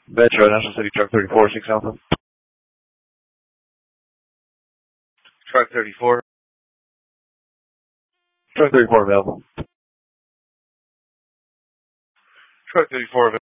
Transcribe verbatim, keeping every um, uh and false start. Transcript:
Metro, National City, Truck thirty-four, six Alpha. Truck thirty-four. Truck thirty-four available. Truck thirty-four available.